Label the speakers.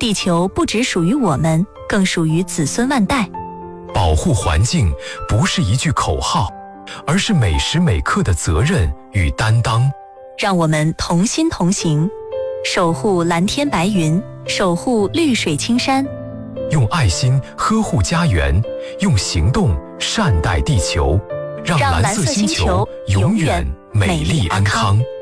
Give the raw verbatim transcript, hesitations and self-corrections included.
Speaker 1: 地球不只属于我们，更属于子孙万代。
Speaker 2: 保护环境不是一句口号，而是每时每刻的责任与担当。
Speaker 1: 让我们同心同行，守护蓝天白云，守护绿水青山。
Speaker 2: 用爱心呵护家园，用行动善待地球，让蓝色星球永远美丽安康。